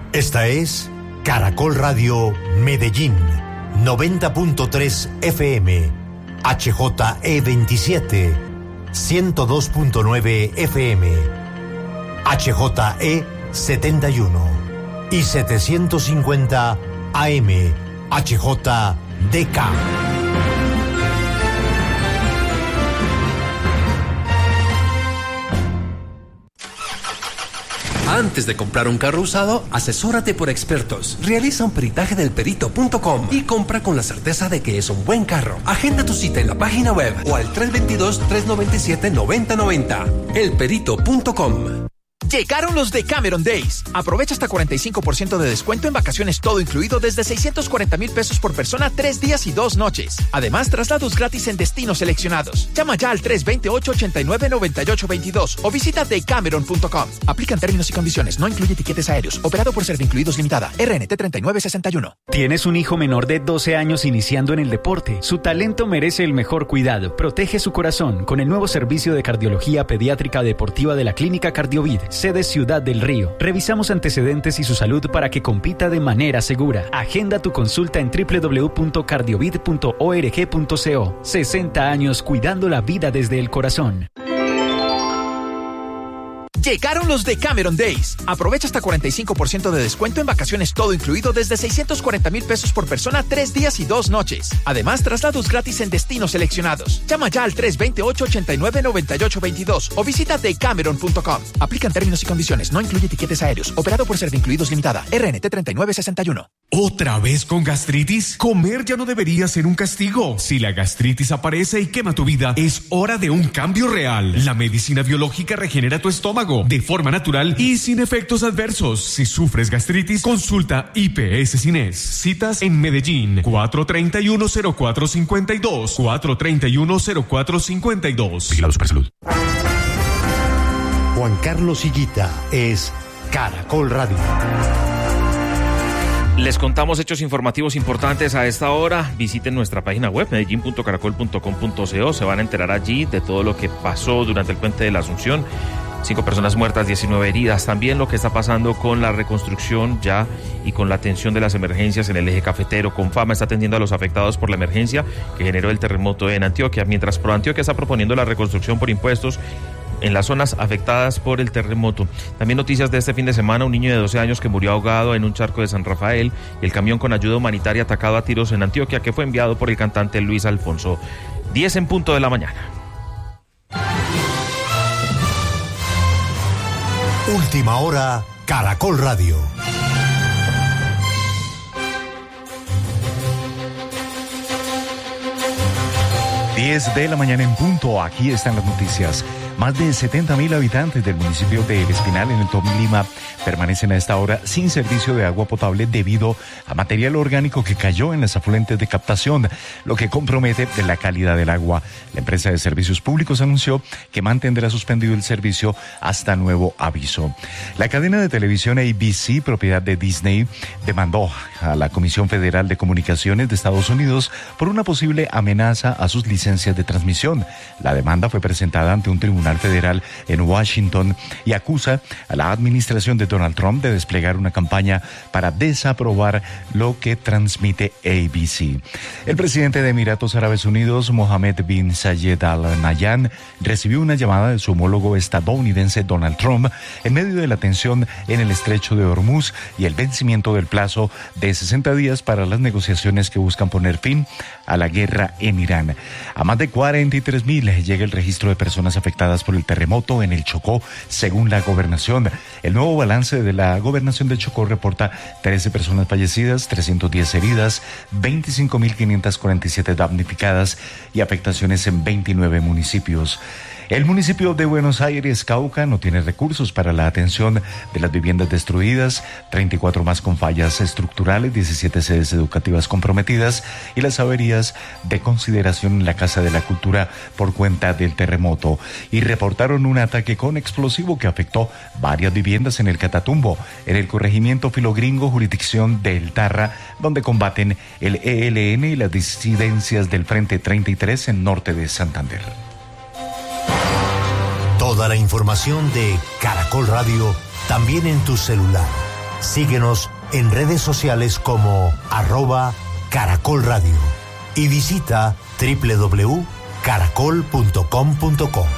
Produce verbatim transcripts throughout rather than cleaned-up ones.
Esta es Caracol Radio Medellín, noventa punto tres F M, H J E veintisiete, ciento dos punto nueve F M, H J E setenta y uno y setecientos cincuenta A M, H J D K. Antes de comprar un carro usado, asesórate por expertos. Realiza un peritaje del perito punto com y compra con la certeza de que es un buen carro. Agenda tu cita en la página web o al tres dos dos, tres nueve siete, nueve cero nueve cero. el perito punto com. Llegaron los de Cameron Days. Aprovecha hasta cuarenta y cinco por ciento de descuento en vacaciones todo incluido desde seiscientos cuarenta mil pesos por persona, tres días y dos noches. Además, traslados gratis en destinos seleccionados. Llama ya al tres dos ocho, ocho nueve, nueve ocho dos dos o visita de cameron punto com. Aplican términos y condiciones. No incluye tiquetes aéreos. Operado por Servincluidos Limitada. R N T treinta y nueve sesenta y uno. ¿Tienes un hijo menor de doce años iniciando en el deporte? Su talento merece el mejor cuidado. Protege su corazón con el nuevo servicio de cardiología pediátrica deportiva de la Clínica Cardiovid, sede Ciudad del Río. Revisamos antecedentes y su salud para que compita de manera segura. Agenda tu consulta en doble u doble u doble u punto cardiovid punto org punto co. sesenta años cuidando la vida desde el corazón. Llegaron los de Cameron Days. Aprovecha hasta cuarenta y cinco por ciento de descuento en vacaciones todo incluido desde seiscientos cuarenta mil pesos por persona, tres días y dos noches. Además, traslados gratis en destinos seleccionados. Llama ya al tres dos ocho, ocho nueve, nueve ocho dos dos o visita de cameron punto com. Aplican términos y condiciones. No incluye tiquetes aéreos. Operado por Servincluidos Limitada. R N T treinta y nueve sesenta y uno. ¿Otra vez con gastritis? Comer ya no debería ser un castigo. Si la gastritis aparece y quema tu vida, es hora de un cambio real. La medicina biológica regenera tu estómago de forma natural y sin efectos adversos. Si sufres gastritis, consulta I P S Cines. Citas en Medellín, cuatro tres uno, cero cuatro cinco dos, cuatro tres uno, cero cuatro cinco dos. Vigilado Supersalud. Juan Carlos Higuita es Caracol Radio. Les contamos hechos informativos importantes a esta hora. Visiten nuestra página web, medellín punto caracol punto com punto co. Se van a enterar allí de todo lo que pasó durante el Puente de la Asunción. Cinco personas muertas, diecinueve heridas. También lo que está pasando con la reconstrucción ya y con la atención de las emergencias en el eje cafetero. Confama está atendiendo a los afectados por la emergencia que generó el terremoto en Antioquia, mientras ProAntioquia está proponiendo la reconstrucción por impuestos en las zonas afectadas por el terremoto. También noticias de este fin de semana: un niño de doce años que murió ahogado en un charco de San Rafael, y el camión con ayuda humanitaria atacado a tiros en Antioquia, que fue enviado por el cantante Luis Alfonso. diez en punto de la mañana. Última hora, Caracol Radio. diez de la mañana en punto, aquí están las noticias. Más de setenta mil habitantes del municipio de El Espinal, en el Tolima, permanecen a esta hora sin servicio de agua potable debido a material orgánico que cayó en las afluentes de captación, lo que compromete la calidad del agua. La empresa de servicios públicos anunció que mantendrá suspendido el servicio hasta nuevo aviso. La cadena de televisión A B C, propiedad de Disney, demandó a la Comisión Federal de Comunicaciones de Estados Unidos por una posible amenaza a sus licencias de transmisión. La demanda fue presentada ante un tribunal federal en Washington y acusa a la administración de Donald Trump de desplegar una campaña para desaprobar lo que transmite A B C. El presidente de Emiratos Árabes Unidos, Mohammed bin Zayed Al Nahyan, recibió una llamada de su homólogo estadounidense Donald Trump en medio de la tensión en el estrecho de Hormuz y el vencimiento del plazo de sesenta días para las negociaciones que buscan poner fin a la guerra en Irán. A más de cuarenta y tres mil llega el registro de personas afectadas por el terremoto en el Chocó, según la gobernación. El nuevo balance de la gobernación de Chocó reporta trece personas fallecidas, trescientas diez heridas, veinticinco mil quinientas cuarenta y siete damnificadas y afectaciones en veintinueve municipios. El municipio de Buenos Aires, Cauca, no tiene recursos para la atención de las viviendas destruidas, treinta y cuatro más con fallas estructurales, diecisiete sedes educativas comprometidas y las averías de consideración en la Casa de la Cultura por cuenta del terremoto. Y reportaron un ataque con explosivo que afectó varias viviendas en el Catatumbo, en el corregimiento Filogringo, jurisdicción del Tarra, donde combaten el E L N y las disidencias del Frente treinta y tres en norte de Santander. Toda la información de Caracol Radio también en tu celular. Síguenos en redes sociales como arroba Caracol Radio y visita doble u doble u doble u punto caracol punto com punto co.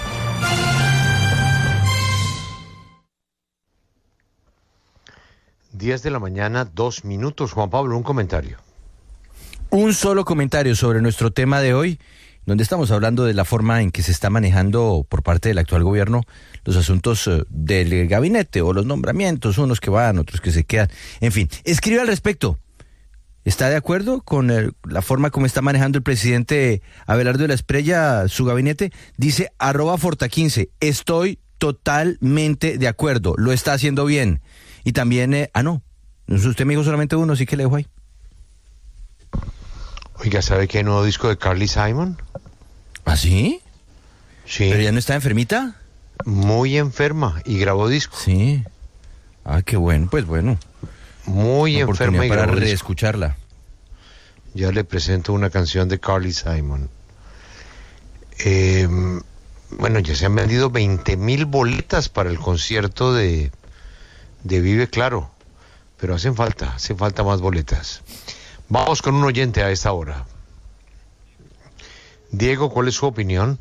diez de la mañana, dos minutos. Juan Pablo, un comentario. Un solo comentario sobre nuestro tema de hoy, donde estamos hablando de la forma en que se está manejando por parte del actual gobierno los asuntos uh, del gabinete o los nombramientos, unos que van, otros que se quedan. En fin, escribe al respecto. ¿Está de acuerdo con el, la forma como está manejando el presidente Abelardo de la Espriella su gabinete? Dice arroba Forta quince, estoy totalmente de acuerdo, lo está haciendo bien. Y también, eh, ah no, usted me dijo solamente uno, sí que le dejo ahí. Oiga, ¿sabe que hay nuevo disco de Carly Simon? ¿Ah, sí? Sí. ¿Pero ya no está enfermita? Muy enferma y grabó disco. Sí. Ah, qué bueno, pues bueno. Muy Una enferma y para grabó reescucharla. Disco. Ya le presento una canción de Carly Simon. Eh, bueno, ya se han vendido veinte mil boletas para el concierto de, de Vive Claro, pero hacen falta, hacen falta más boletas. Vamos con un oyente a esta hora. Diego, ¿cuál es su opinión?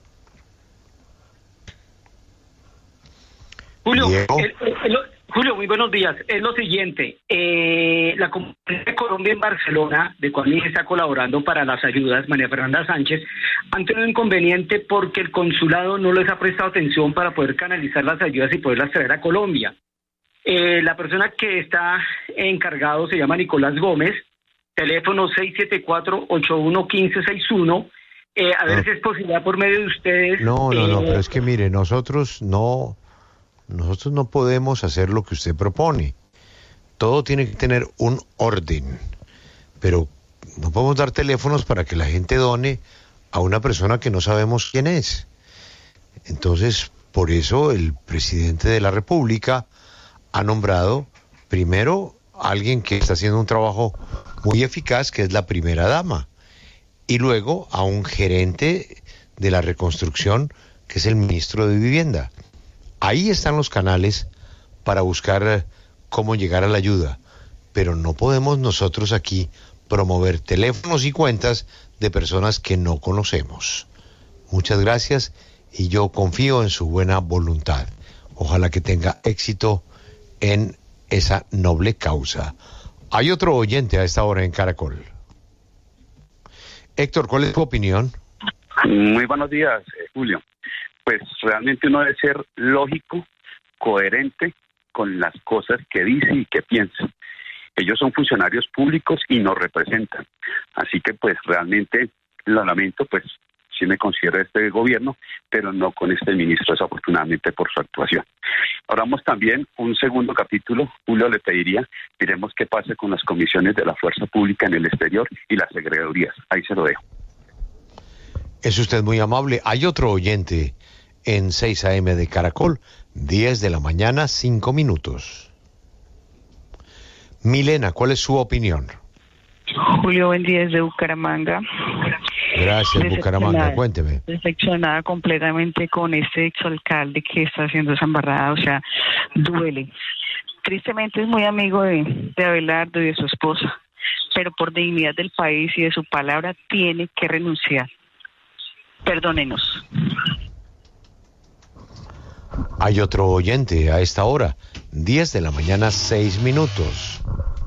Julio, Diego. el, el, el, Julio, muy buenos días. Es lo siguiente, eh, la Comunidad de Colombia en Barcelona, de cual mi hija está colaborando para las ayudas, María Fernanda Sánchez, han tenido un inconveniente porque el consulado no les ha prestado atención para poder canalizar las ayudas y poderlas traer a Colombia. Eh, la persona que está encargado se llama Nicolás Gómez, teléfono seis siete cuatro, ocho uno uno cinco seis uno, eh, a ver no. si es posible por medio de ustedes. No, no, eh, no, pero es que mire, nosotros no, nosotros no podemos hacer lo que usted propone. Todo tiene que tener un orden, pero no podemos dar teléfonos para que la gente done a una persona que no sabemos quién es. Entonces, por eso el presidente de la República ha nombrado primero a alguien que está haciendo un trabajo muy eficaz, que es la primera dama, y luego a un gerente de la reconstrucción, que es el ministro de Vivienda. Ahí están los canales para buscar cómo llegar a la ayuda, pero no podemos nosotros aquí promover teléfonos y cuentas de personas que no conocemos. Muchas gracias y yo confío en su buena voluntad. Ojalá que tenga éxito en esa noble causa. Hay otro oyente a esta hora en Caracol. Héctor, ¿cuál es tu opinión? Muy buenos días, eh, Julio. Pues realmente uno debe ser lógico, coherente con las cosas que dice y que piensa. Ellos son funcionarios públicos y nos representan. Así que pues realmente lo lamento, pues sí me considero este gobierno, pero no con este ministro, desafortunadamente, por su actuación. Hablamos también un segundo capítulo. Julio, le pediría, miremos qué pasa con las comisiones de la fuerza pública en el exterior y las segregadurías. Ahí se lo dejo. Es usted muy amable. Hay otro oyente en seis a eme de Caracol, diez de la mañana, cinco minutos. Milena, ¿cuál es su opinión? Julio, buen día desde Bucaramanga. Gracias, Bucaramanga, cuénteme. Decepcionada completamente con este exalcalde que está haciendo esa embarrada, o sea, duele. Tristemente es muy amigo de, de Abelardo y de su esposa, pero por dignidad del país y de su palabra tiene que renunciar. Perdónenos. Hay otro oyente a esta hora, diez de la mañana, seis minutos.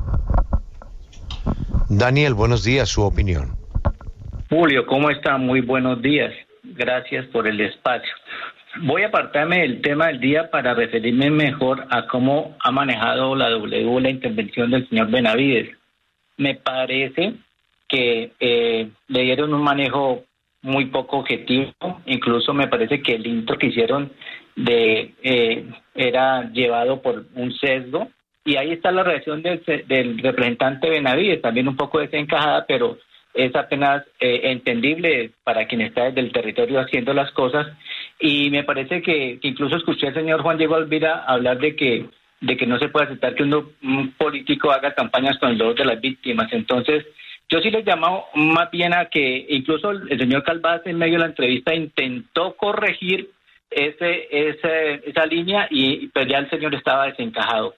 Daniel, buenos días, su opinión. Julio, ¿cómo está? Muy buenos días. Gracias por el espacio. Voy a apartarme del tema del día para referirme mejor a cómo ha manejado la W la intervención del señor Benavides. Me parece que eh, le dieron un manejo muy poco objetivo. Incluso me parece que el intro que hicieron de eh, era llevado por un sesgo. Y ahí está la reacción del, del representante Benavides, también un poco desencajada, pero es apenas eh, entendible para quien está desde el territorio haciendo las cosas. Y me parece que, que incluso escuché al señor Juan Diego Alvira hablar de que de que no se puede aceptar que uno, un político haga campañas con el dolor de las víctimas. Entonces, yo sí les llamo más bien a que incluso el señor Calvás en medio de la entrevista intentó corregir ese, ese esa línea y pues ya el señor estaba desencajado.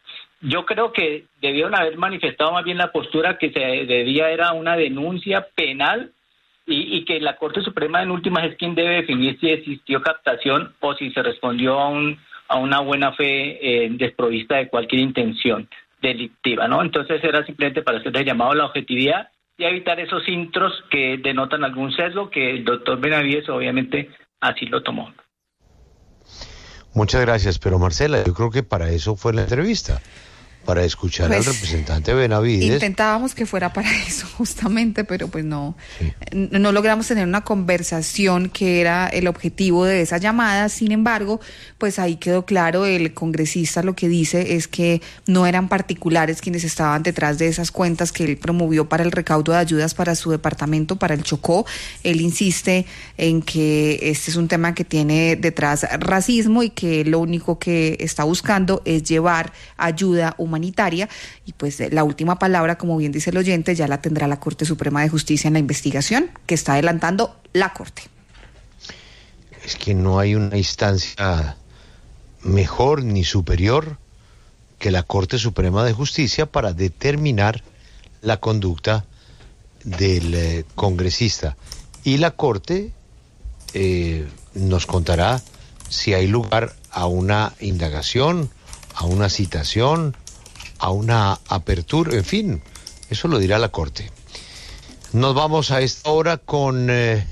yo creo que debieron haber manifestado más bien la postura que se debía era una denuncia penal y, y que la Corte Suprema en últimas es quien debe definir si existió captación o si se respondió a un a una buena fe eh, desprovista de cualquier intención delictiva, ¿no? Entonces era simplemente para hacer el llamado a la objetividad y evitar esos intros que denotan algún sesgo, que el doctor Benavides obviamente así lo tomó. Muchas gracias, pero Marcela, yo creo que para eso fue la entrevista, para escuchar pues, al representante Benavides. Intentábamos que fuera para eso, justamente, pero pues no, sí. no logramos tener una conversación que era el objetivo de esa llamada. Sin embargo, pues ahí quedó claro, el congresista lo que dice es que no eran particulares quienes estaban detrás de esas cuentas que él promovió para el recaudo de ayudas para su departamento, para el Chocó. Él insiste en que este es un tema que tiene detrás racismo y que lo único que está buscando es llevar ayuda humanitaria. humanitaria y pues la última palabra, como bien dice el oyente, ya la tendrá la Corte Suprema de Justicia en la investigación que está adelantando la Corte. Es que no hay una instancia mejor ni superior que la Corte Suprema de Justicia para determinar la conducta del eh, congresista, y la Corte eh, nos contará si hay lugar a una indagación, a una citación, a una apertura, en fin, eso lo dirá la Corte. Nos vamos a esta hora con eh,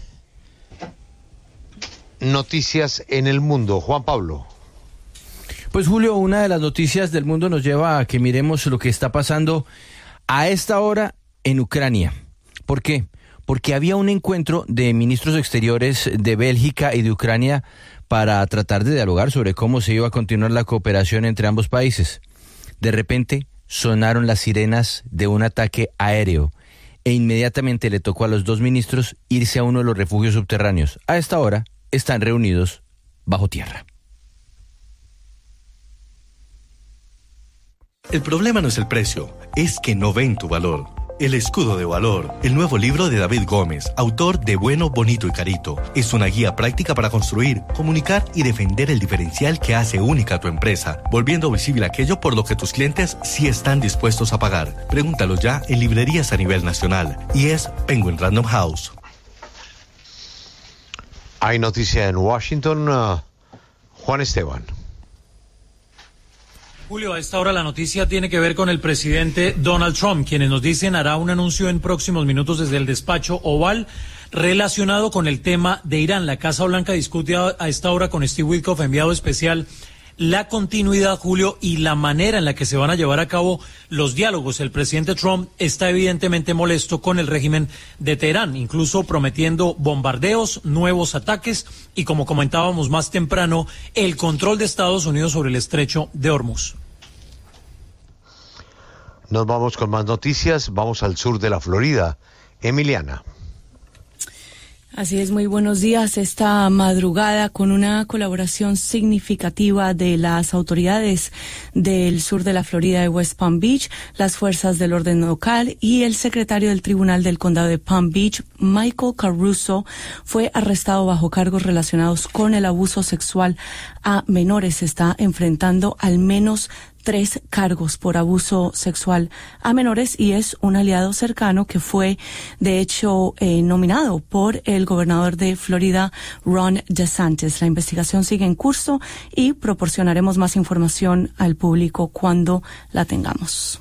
noticias en el mundo. Juan Pablo. Pues Julio, una de las noticias del mundo nos lleva a que miremos lo que está pasando a esta hora en Ucrania. ¿Por qué? Porque había un encuentro de ministros exteriores de Bélgica y de Ucrania para tratar de dialogar sobre cómo se iba a continuar la cooperación entre ambos países. De repente sonaron las sirenas de un ataque aéreo e inmediatamente le tocó a los dos ministros irse a uno de los refugios subterráneos. A esta hora están reunidos bajo tierra. El problema no es el precio, es que no ven tu valor. El escudo de valor, el nuevo libro de David Gómez, autor de Bueno, Bonito y Carito, es una guía práctica para construir, comunicar y defender el diferencial que hace única a tu empresa, volviendo visible aquello por lo que tus clientes sí están dispuestos a pagar. Pregúntalo ya en librerías a nivel nacional, y es Penguin Random House. Hay noticia en Washington, uh, Juan Esteban. Julio, a esta hora la noticia tiene que ver con el presidente Donald Trump, quienes nos dicen hará un anuncio en próximos minutos desde el despacho Oval relacionado con el tema de Irán. La Casa Blanca discute a esta hora con Steve Witkoff, enviado especial, la continuidad, Julio, y la manera en la que se van a llevar a cabo los diálogos. El presidente Trump está evidentemente molesto con el régimen de Teherán, incluso prometiendo bombardeos, nuevos ataques y, como comentábamos más temprano, el control de Estados Unidos sobre el estrecho de Hormuz. Nos vamos con más noticias, vamos al sur de la Florida. Emiliana. Así es, muy buenos días. Esta madrugada, con una colaboración significativa de las autoridades del sur de la Florida de West Palm Beach, las fuerzas del orden local y el secretario del Tribunal del Condado de Palm Beach, Michael Caruso, fue arrestado bajo cargos relacionados con el abuso sexual a menores. Se está enfrentando al menos tres cargos por abuso sexual a menores y es un aliado cercano que fue, de hecho, eh, nominado por el gobernador de Florida, Ron DeSantis. La investigación sigue en curso y proporcionaremos más información al público cuando la tengamos.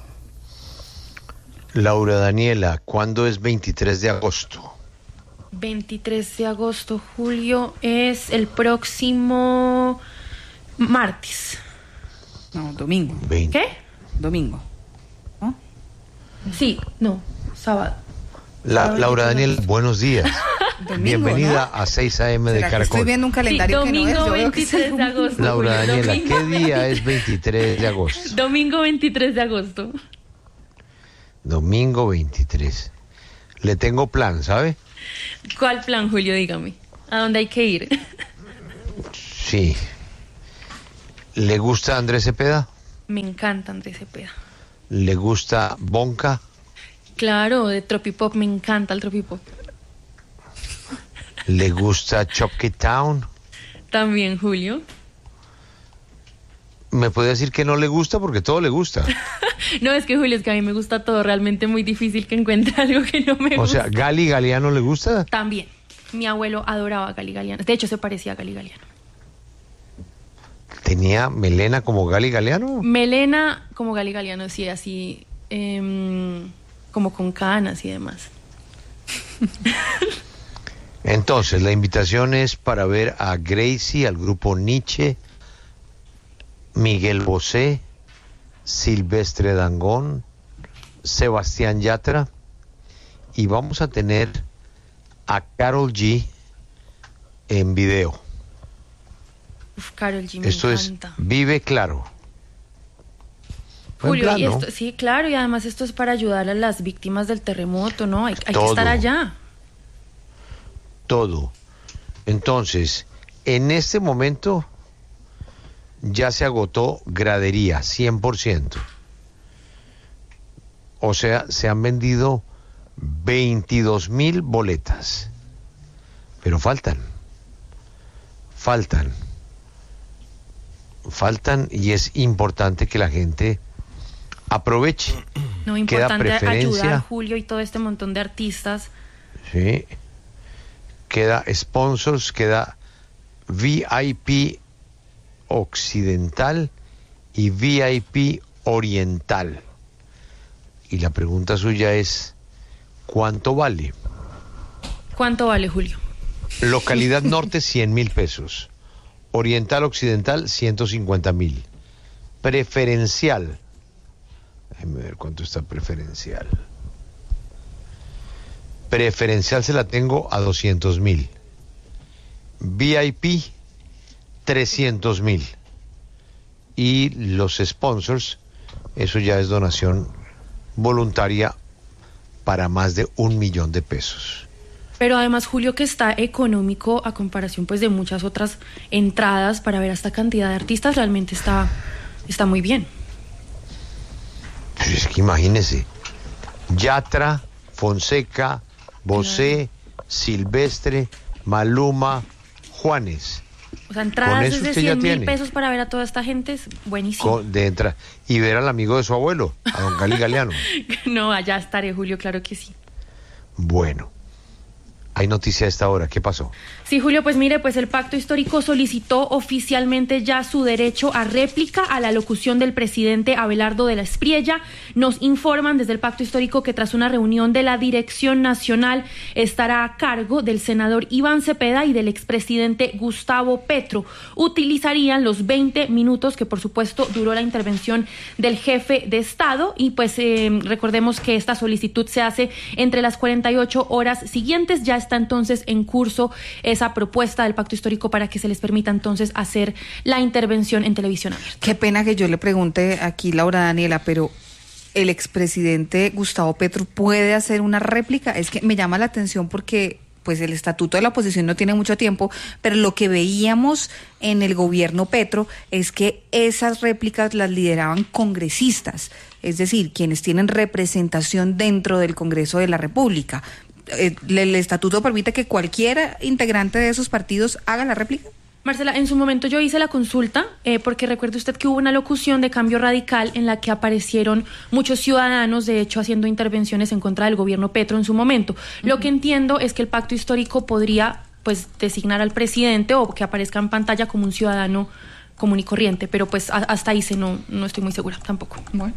Laura Daniela, ¿cuándo es veintitrés de agosto? veintitrés de agosto, Julio, es el próximo martes. No, domingo. veinte. ¿Qué? Domingo. ¿No? Sí, no, sábado. La, sábado Laura Daniel, buenos días. Domingo, Bienvenida ¿no? a seis a eme de Caracol. Estoy viendo un calendario sí, que no es. domingo Yo veo que veintitrés es de agosto. Laura Julio, Daniela, domingo. ¿qué día es veintitrés de agosto? Domingo veintitrés de agosto. Domingo veintitrés. Le tengo plan, ¿sabe? ¿Cuál plan, Julio? Dígame. ¿A dónde hay que ir? Sí. ¿Le gusta Andrés Cepeda? Me encanta Andrés Cepeda. ¿Le gusta Bonca? Claro, de Tropipop, me encanta el Tropipop. ¿Le gusta Chopkey Town? También, Julio. ¿Me puede decir que no le gusta? Porque todo le gusta. No, es que Julio, es que a mí me gusta todo, realmente muy difícil que encuentre algo que no me gusta. O sea, ¿Gali Galiano le gusta? También, mi abuelo adoraba a Gali Galiano, de hecho se parecía a Gali Galiano. ¿Tenía melena como Gali Galiano? Melena como Gali Galiano, sí, así, eh, como con canas y demás. Entonces, la invitación es para ver a Gracie, al grupo Nietzsche, Miguel Bosé, Silvestre Dangond, Sebastián Yatra, y vamos a tener a Karol G en video. Uf, Karol G me Esto encanta. es Vive Claro. Buen Julio, plan, y ¿no? esto, sí, claro, y además esto es para ayudar a las víctimas del terremoto, ¿no? Hay, hay que Todo. estar allá. Todo. Entonces, en este momento ya se agotó gradería, cien por ciento. O sea, se han vendido veintidós mil boletas. Pero faltan. Faltan. Faltan y es importante que la gente aproveche. No, Queda importante preferencia. ayudar, Julio, y todo este montón de artistas. Sí. Queda sponsors, queda V I P occidental y V I P oriental. Y la pregunta suya es, ¿cuánto vale? ¿Cuánto vale, Julio? Localidad norte, cien mil pesos. Oriental occidental, ciento cincuenta mil. Preferencial. Déjenme ver cuánto está preferencial. Preferencial se la tengo a doscientos mil. V I P, trescientos mil. Y los sponsors, eso ya es donación voluntaria para más de un millón de pesos. Pero además, Julio, que está económico a comparación pues de muchas otras entradas para ver a esta cantidad de artistas, realmente está, está muy bien. Pero es que imagínese, Yatra, Fonseca, Bosé, Silvestre, Maluma, Juanes. O sea, entradas eso desde usted ya cien mil tiene. pesos para ver a toda esta gente es buenísimo. Con- de entra- y ver al amigo de su abuelo, a don Gali Galeano. No, allá estaré, Julio, claro que sí. Bueno, hay noticia a esta hora, ¿qué pasó? Sí, Julio, pues mire, pues el Pacto Histórico solicitó oficialmente ya su derecho a réplica a la locución del presidente Abelardo de la Espriella. Nos informan desde el Pacto Histórico que tras una reunión de la Dirección Nacional estará a cargo del senador Iván Cepeda y del expresidente Gustavo Petro. Utilizarían los veinte minutos que por supuesto duró la intervención del jefe de Estado y pues eh, recordemos que esta solicitud se hace entre las cuarenta y ocho horas siguientes. Ya está entonces en curso esa propuesta del Pacto Histórico para que se les permita entonces hacer la intervención en televisión abierta. Qué pena que yo le pregunte aquí, Laura Daniela, pero ¿el expresidente Gustavo Petro puede hacer una réplica? Es que me llama la atención porque pues el estatuto de la oposición no tiene mucho tiempo, pero lo que veíamos en el gobierno Petro es que esas réplicas las lideraban congresistas, es decir, quienes tienen representación dentro del Congreso de la República. ¿El, el estatuto permite que cualquier integrante de esos partidos haga la réplica? Marcela, en su momento yo hice la consulta, eh, porque recuerde usted que hubo una locución de Cambio Radical en la que aparecieron muchos ciudadanos, de hecho, haciendo intervenciones en contra del gobierno Petro en su momento. Uh-huh. Lo que entiendo es que el Pacto Histórico podría, pues, designar al presidente o que aparezca en pantalla como un ciudadano común y corriente, pero pues a, hasta ahí se no, no estoy muy segura tampoco. Bueno.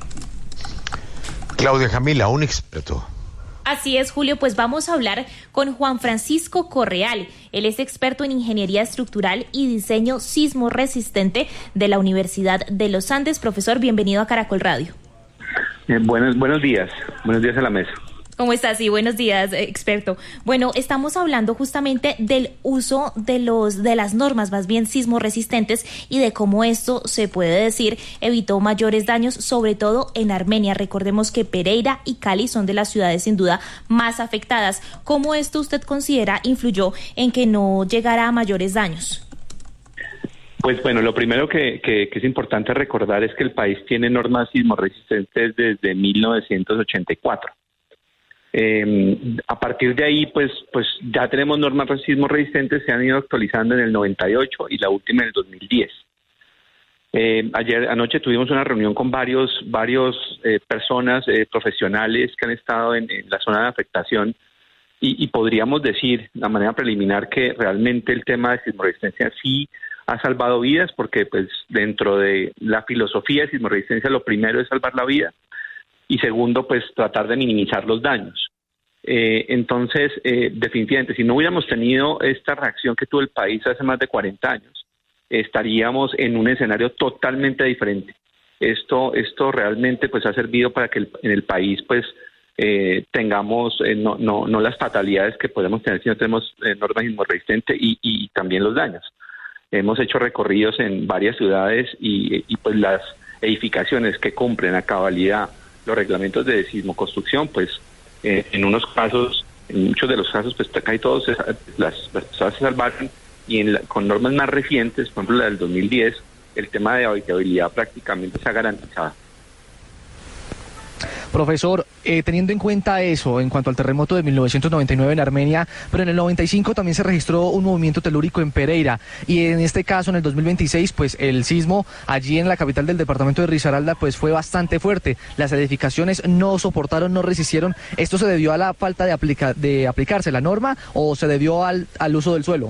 Claudia Jamila, un experto. Así es, Julio, pues vamos a hablar con Juan Francisco Correal. Él es experto en ingeniería estructural y diseño sismo resistente de la Universidad de los Andes. Profesor, bienvenido a Caracol Radio. Eh, buenos, buenos días, buenos días a la mesa. ¿Cómo estás? Sí, buenos días, experto. Bueno, estamos hablando justamente del uso de los de las normas, más bien sismo resistentes, y de cómo esto, se puede decir, evitó mayores daños, sobre todo en Armenia. Recordemos que Pereira y Cali son de las ciudades sin duda más afectadas. ¿Cómo esto usted considera influyó en que no llegara a mayores daños? Pues bueno, lo primero que, que, que es importante recordar es que el país tiene normas sismo resistentes desde mil novecientos ochenta y cuatro. Eh, a partir de ahí, pues, pues ya tenemos normas de sismo resistentes, se han ido actualizando en el noventa y ocho y la última en el dos mil diez. Eh, ayer anoche tuvimos una reunión con varios varios eh, personas eh, profesionales que han estado en, en la zona de afectación y, y podríamos decir de manera preliminar que realmente el tema de sismoresistencia sí ha salvado vidas, porque pues dentro de la filosofía de sismoresistencia lo primero es salvar la vida y segundo pues tratar de minimizar los daños. Eh, entonces eh, definitivamente si no hubiéramos tenido esta reacción que tuvo el país hace más de cuarenta años, estaríamos en un escenario totalmente diferente. Esto esto realmente pues ha servido para que el, en el país pues eh, tengamos eh, no, no no las fatalidades que podemos tener si no tenemos eh, normas sismorresistentes y, y también los daños. Hemos hecho recorridos en varias ciudades y, y pues las edificaciones que cumplen a cabalidad los reglamentos de sismoconstrucción, pues eh, en unos casos, en muchos de los casos, pues casi todos se, las, las personas se salvaron. Y en la, con normas más recientes, por ejemplo la del dos mil diez, el tema de habitabilidad prácticamente se ha garantizado. Profesor, eh, teniendo en cuenta eso, en cuanto al terremoto de mil novecientos noventa y nueve en Armenia, pero en el noventa y cinco también se registró un movimiento telúrico en Pereira, y en este caso, en el dos mil veintiséis, pues el sismo allí en la capital del departamento de Risaralda, pues fue bastante fuerte. Las edificaciones no soportaron, no resistieron. ¿Esto se debió a la falta de, aplica de aplicarse la norma o se debió al, al uso del suelo?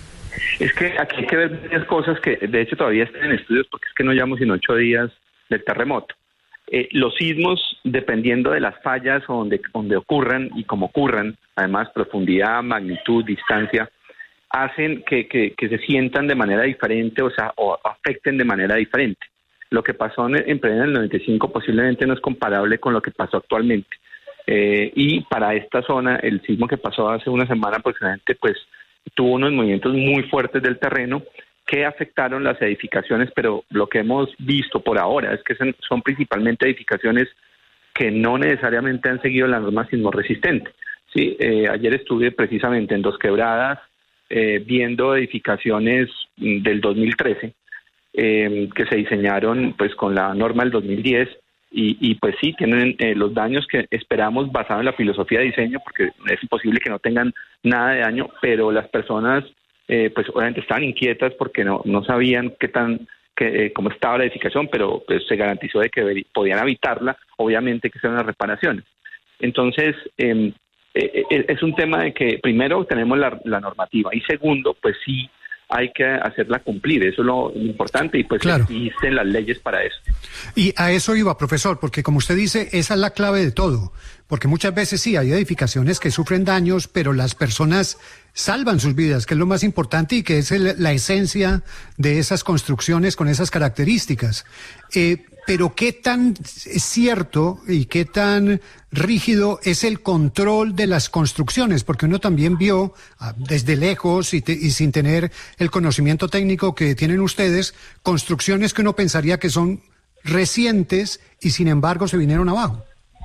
Es que aquí hay que ver varias cosas que de hecho todavía están en estudios, porque es que no llevamos sino ocho días del terremoto. Eh, los sismos, dependiendo de las fallas o donde, donde ocurran y como ocurran, además profundidad, magnitud, distancia, hacen que, que, que se sientan de manera diferente, o sea, o afecten de manera diferente. Lo que pasó en, en Pereira en el noventa y cinco posiblemente no es comparable con lo que pasó actualmente. Eh, y para esta zona, el sismo que pasó hace una semana aproximadamente, pues tuvo unos movimientos muy fuertes del terreno que afectaron las edificaciones, pero lo que hemos visto por ahora es que son, son principalmente edificaciones que no necesariamente han seguido la norma sismorresistente. Sí, eh, ayer estuve precisamente en Dos Quebradas eh, viendo edificaciones del dos mil trece eh, que se diseñaron pues con la norma del dos mil diez y, y pues sí, tienen eh, los daños que esperamos basado en la filosofía de diseño, porque es imposible que no tengan nada de daño, pero las personas eh, pues obviamente estaban inquietas porque no, no sabían qué tan que, eh, cómo estaba la edificación, pero pues se garantizó de que podían habitarla, obviamente que sean las reparaciones. Entonces, eh, eh, es un tema de que primero tenemos la, la normativa y segundo, pues sí hay que hacerla cumplir, eso es lo importante y pues claro. Existen las leyes para eso. Y a eso iba, profesor, porque como usted dice, esa es la clave de todo, porque muchas veces sí, hay edificaciones que sufren daños, pero las personas salvan sus vidas, que es lo más importante y que es el, la esencia de esas construcciones con esas características. Eh, pero qué tan cierto y qué tan rígido es el control de las construcciones, porque uno también vio desde lejos y, te, y sin tener el conocimiento técnico que tienen ustedes, construcciones que uno pensaría que son recientes y sin embargo se vinieron abajo.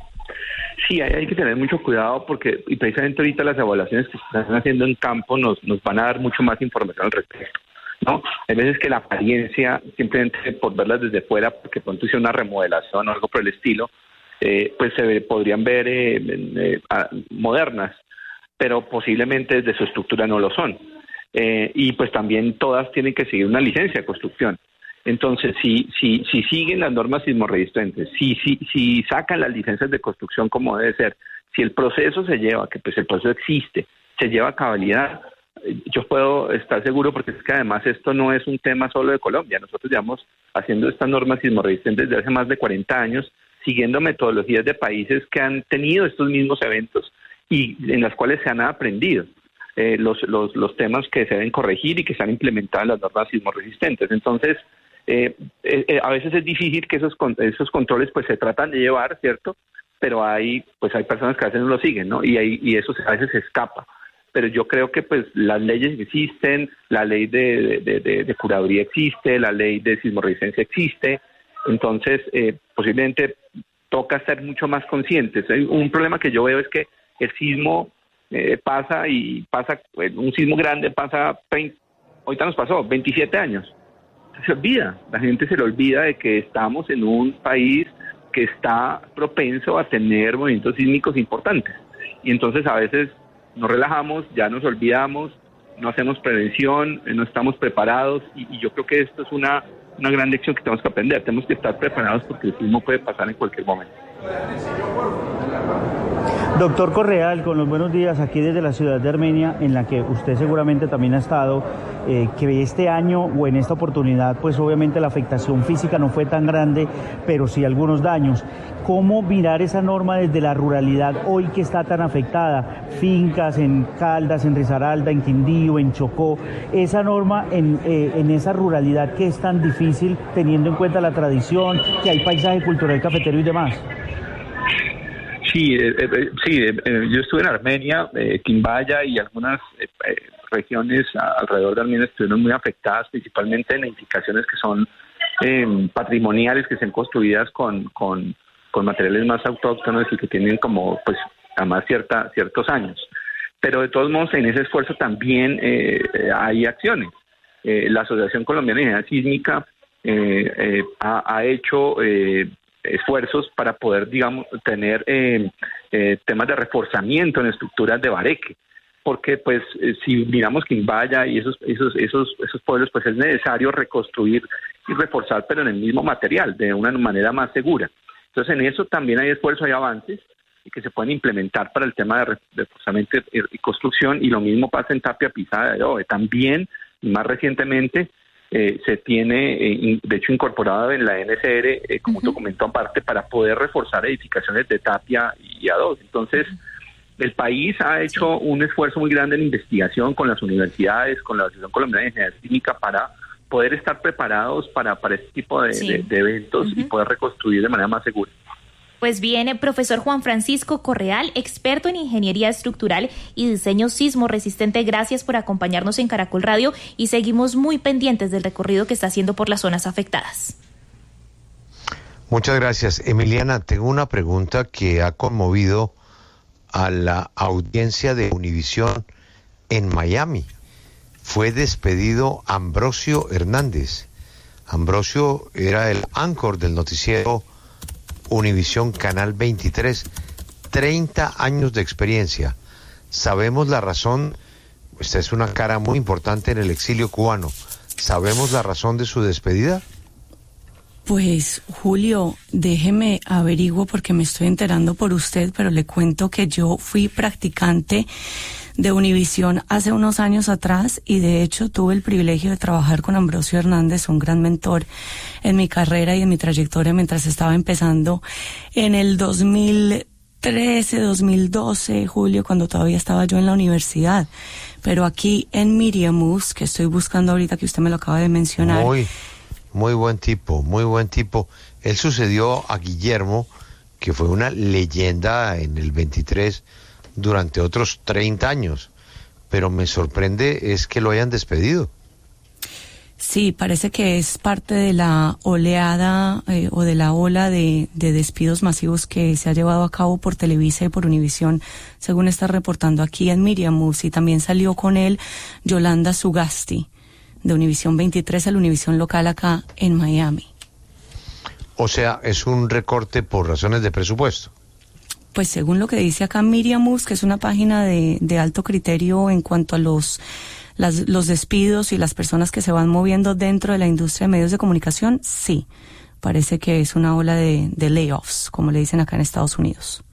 Sí, hay, hay que tener mucho cuidado porque y precisamente ahorita las evaluaciones que se están haciendo en campo nos, nos van a dar mucho más información al respecto, ¿no? Hay veces que la apariencia, simplemente por verlas desde fuera, porque pronto hice una remodelación o algo por el estilo, eh, pues se ve, podrían ver eh, eh, modernas, pero posiblemente desde su estructura no lo son. Eh, y pues también todas tienen que seguir una licencia de construcción. Entonces, si si si siguen las normas sismorresistentes, si si si sacan las licencias de construcción como debe ser, si el proceso se lleva, que pues el proceso existe, se lleva a cabalidad, yo puedo estar seguro, porque es que además esto no es un tema solo de Colombia. Nosotros llevamos haciendo estas normas sismorresistentes desde hace más de cuarenta años, siguiendo metodologías de países que han tenido estos mismos eventos y en las cuales se han aprendido eh, los, los, los temas que se deben corregir y que se han implementado en las normas sismorresistentes. Entonces, eh, eh, a veces es difícil que esos, esos controles pues se tratan de llevar, ¿cierto? Pero hay pues hay personas que a veces no lo siguen, ¿no? Y, hay, y eso a veces se escapa. Pero yo creo que pues las leyes existen, la ley de, de, de, de curaduría existe, la ley de sismorresistencia existe, entonces eh, posiblemente toca ser mucho más conscientes. Un problema que yo veo es que el sismo eh, pasa y pasa, un sismo grande pasa, veinte, ahorita nos pasó, veintisiete años. Se olvida, la gente se le olvida de que estamos en un país que está propenso a tener movimientos sísmicos importantes. Y entonces a veces nos relajamos, ya nos olvidamos, no hacemos prevención, no estamos preparados y, y yo creo que esto es una una gran lección que tenemos que aprender. Tenemos que estar preparados porque el sismo puede pasar en cualquier momento. Doctor Correal, con los buenos días aquí desde la ciudad de Armenia, en la que usted seguramente también ha estado, eh, que este año o en esta oportunidad, pues obviamente la afectación física no fue tan grande, pero sí algunos daños. ¿Cómo mirar esa norma desde la ruralidad hoy que está tan afectada? Fincas en Caldas, en Risaralda, en Quindío, en Chocó, esa norma en, eh, en esa ruralidad que es tan difícil teniendo en cuenta la tradición, que hay paisaje cultural cafetero y demás. Sí, eh, eh, sí eh, eh, yo estuve en Armenia, eh, Quimbaya y algunas eh, eh, regiones alrededor de Armenia estuvieron muy afectadas, principalmente en edificaciones que son eh, patrimoniales, que sean construidas con, con, con materiales más autóctonos y que tienen como, pues, además cierta, ciertos años. Pero de todos modos, en ese esfuerzo también eh, hay acciones. Eh, la Asociación Colombiana de Ingeniería Sísmica eh, eh, ha, ha hecho... Eh, esfuerzos para poder, digamos, tener eh, eh, temas de reforzamiento en estructuras de bareque, porque pues eh, si miramos Quimbaya y esos esos esos esos pueblos, pues es necesario reconstruir y reforzar, pero en el mismo material, de una manera más segura. Entonces en eso también hay esfuerzos, hay avances y que se pueden implementar para el tema de reforzamiento y, y construcción, y lo mismo pasa en Tapia Pisada de Adobe. También, y más recientemente, Eh, se tiene, eh, de hecho, incorporado en la N S R eh, como uh-huh. documento aparte para poder reforzar edificaciones de tapia y adobe. Entonces, uh-huh. el país ha hecho un esfuerzo muy grande en investigación con las universidades, con la Asociación Colombiana de Ingeniería Sísmica, para poder estar preparados para, para este tipo de, sí. de, de eventos uh-huh. y poder reconstruir de manera más segura. Pues bien, profesor Juan Francisco Correal, experto en ingeniería estructural y diseño sismo resistente, gracias por acompañarnos en Caracol Radio y seguimos muy pendientes del recorrido que está haciendo por las zonas afectadas. Muchas gracias. Emiliana, tengo una pregunta que ha conmovido a la audiencia de Univisión en Miami. Fue despedido Ambrosio Hernández. Ambrosio era el anchor del noticiero Univisión Canal veintitrés, treinta años de experiencia. Sabemos la razón, esta es una cara muy importante en el exilio cubano. ¿Sabemos la razón de su despedida? Pues, Julio, déjeme averiguo porque me estoy enterando por usted, pero le cuento que yo fui practicante de Univisión hace unos años atrás y de hecho tuve el privilegio de trabajar con Ambrosio Hernández, un gran mentor en mi carrera y en mi trayectoria mientras estaba empezando en el dos mil trece, dos mil doce, Julio, cuando todavía estaba yo en la universidad. Pero aquí en Media Moves, que estoy buscando ahorita que usted me lo acaba de mencionar. Muy, muy buen tipo, muy buen tipo. Él sucedió a Guillermo, que fue una leyenda en el veintitrés durante otros treinta años, pero me sorprende es que lo hayan despedido. Sí, parece que es parte de la oleada eh, o de la ola de, de despidos masivos que se ha llevado a cabo por Televisa y por Univisión, según está reportando aquí en Miriam Moves, y también salió con él Yolanda Sugasti, de Univisión veintitrés, el Univisión local acá en Miami. O sea, es un recorte por razones de presupuesto. Pues según lo que dice acá Miriam Moves, que es una página de, de alto criterio en cuanto a los, las, los despidos y las personas que se van moviendo dentro de la industria de medios de comunicación, sí, parece que es una ola de, de layoffs, como le dicen acá en Estados Unidos.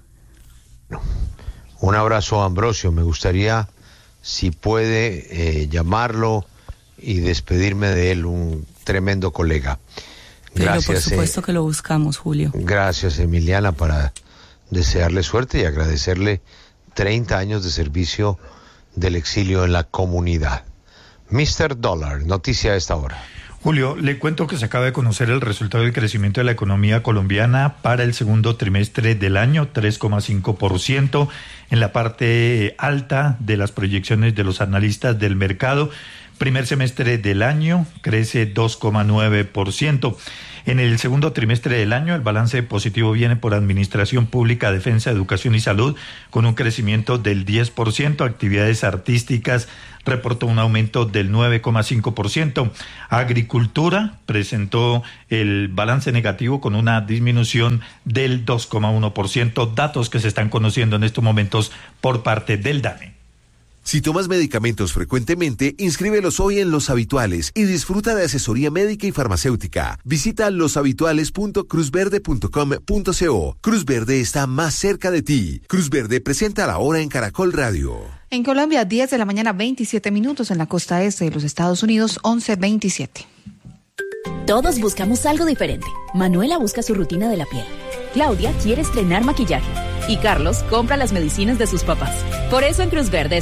Un abrazo a Ambrosio, me gustaría, si puede, eh, llamarlo y despedirme de él, un tremendo colega. Gracias. Pero por supuesto eh, que lo buscamos, Julio. Gracias, Emiliana, para desearle suerte y agradecerle treinta años de servicio del exilio en la comunidad. mister Dollar, noticia a esta hora. Julio, le cuento que se acaba de conocer el resultado del crecimiento de la economía colombiana para el segundo trimestre del año, tres coma cinco por ciento, en la parte alta de las proyecciones de los analistas del mercado. Primer semestre del año crece dos coma nueve por ciento. En el segundo trimestre del año, el balance positivo viene por Administración Pública, Defensa, Educación y Salud, con un crecimiento del diez por ciento. Actividades artísticas reportó un aumento del nueve coma cinco por ciento. Agricultura presentó el balance negativo con una disminución del dos coma uno por ciento. Datos que se están conociendo en estos momentos por parte del DANE. Si tomas medicamentos frecuentemente, inscríbelos hoy en Los Habituales y disfruta de asesoría médica y farmacéutica. Visita los habituales punto cruz verde punto com punto co. Cruz Verde está más cerca de ti. Cruz Verde presenta la hora en Caracol Radio. En Colombia, diez de la mañana, veintisiete minutos. En la costa este de los Estados Unidos, once veintisiete. Todos buscamos algo diferente. Manuela busca su rutina de la piel. Claudia quiere estrenar maquillaje. Y Carlos compra las medicinas de sus papás. Por eso en Cruz Verde